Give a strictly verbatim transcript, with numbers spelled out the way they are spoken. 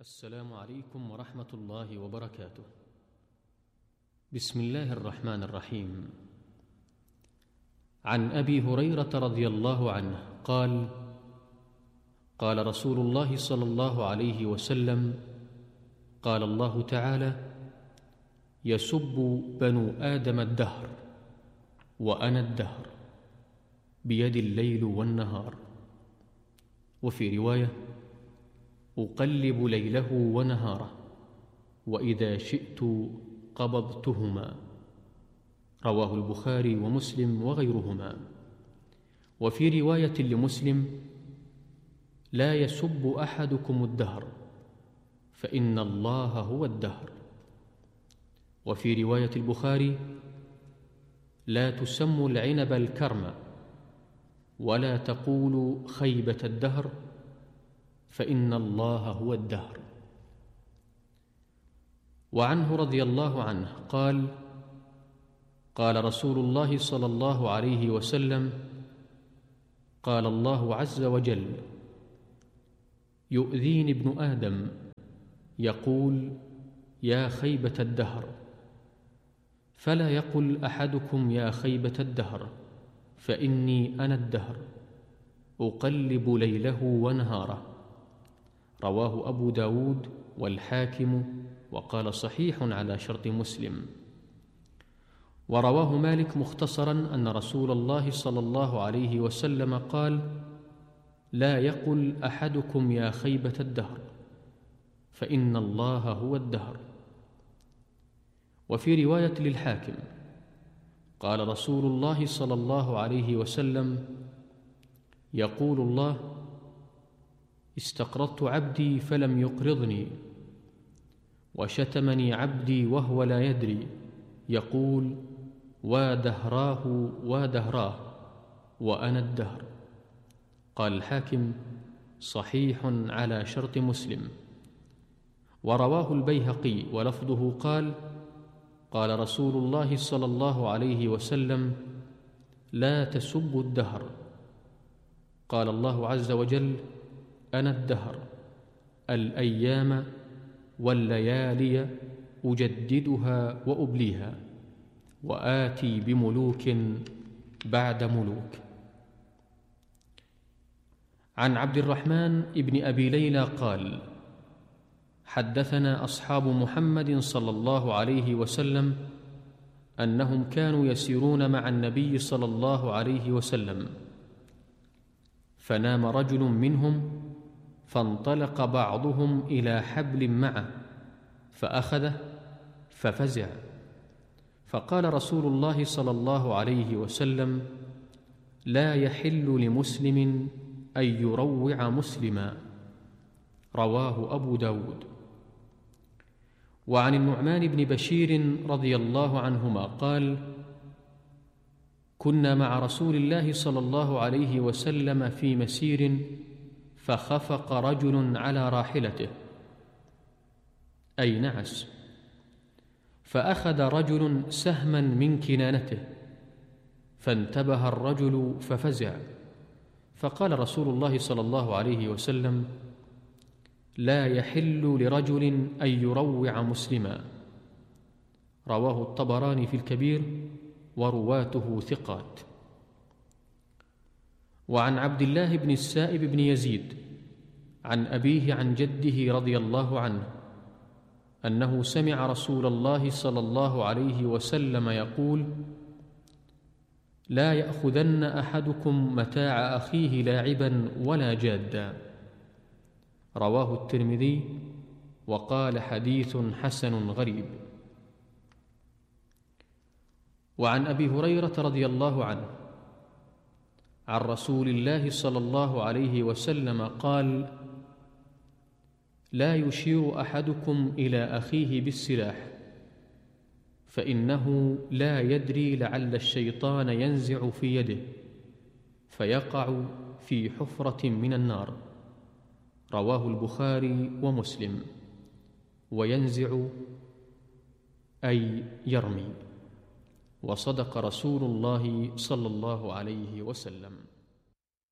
السلام عليكم ورحمة الله وبركاته. بسم الله الرحمن الرحيم. عن أبي هريرة رضي الله عنه قال: قال رسول الله صلى الله عليه وسلم: قال الله تعالى: يسب بنو آدم الدهر وأنا الدهر بيدي الليل والنهار. وفي رواية: أقلب ليله ونهاره وإذا شئت قبضتهما. رواه البخاري ومسلم وغيرهما. وفي رواية لمسلم: لا يسب أحدكم الدهر فإن الله هو الدهر. وفي رواية البخاري: لا تسموا العنب الكرم ولا تقولوا خيبة الدهر فإن الله هو الدهر. وعنه رضي الله عنه قال: قال رسول الله صلى الله عليه وسلم: قال الله عز وجل: يؤذيني ابن آدم يقول يا خيبة الدهر، فلا يقل أحدكم يا خيبة الدهر فإني أنا الدهر أقلب ليله ونهاره. رواه أبو داود والحاكم وقال صحيح على شرط مسلم. ورواه مالك مختصرا أن رسول الله صلى الله عليه وسلم قال: لا يقل أحدكم يا خيبة الدهر فإن الله هو الدهر. وفي رواية للحاكم: قال رسول الله صلى الله عليه وسلم: يقول الله: استقرضت عبدي فلم يقرضني، وشتمني عبدي وهو لا يدري، يقول ودهراه ودهراه وأنا الدهر. قال الحاكم: صحيح على شرط مسلم. ورواه البيهقي ولفظه قال: قال رسول الله صلى الله عليه وسلم: لا تسبوا الدهر. قال الله عز وجل: أنا الدهر الأيام والليالي أجددها وأبليها وآتي بملوك بعد ملوك. عن عبد الرحمن بن أبي ليلى قال: حدثنا أصحاب محمد صلى الله عليه وسلم أنهم كانوا يسيرون مع النبي صلى الله عليه وسلم، فنام رجل منهم فانطلق بعضهم إلى حبل معه فأخذه ففزع، فقال رسول الله صلى الله عليه وسلم: لا يحل لمسلم أن يروع مسلما. رواه أبو داود. وعن النعمان بن بشير رضي الله عنهما قال: كنا مع رسول الله صلى الله عليه وسلم في مسير فخفق رجل على راحلته أي نعس، فأخذ رجل سهما من كنانته، فانتبه الرجل ففزع، فقال رسول الله صلى الله عليه وسلم: لا يحل لرجل أن يروع مسلما. رواه الطبراني في الكبير ورواته ثقات. وعن عبد الله بن السائب بن يزيد عن أبيه عن جده رضي الله عنه أنه سمع رسول الله صلى الله عليه وسلم يقول: لا يأخذن أحدكم متاع أخيه لاعبا ولا جادا. رواه الترمذي وقال حديث حسن غريب. وعن أبي هريرة رضي الله عنه عن رسول الله صلى الله عليه وسلم قال: لا يشير أحدكم إلى أخيه بالسلاح، فإنه لا يدري لعل الشيطان ينزع في يده فيقع في حفرة من النار. رواه البخاري ومسلم. وينزع أي يرمي. وصدق رسول الله صلى الله عليه وسلم.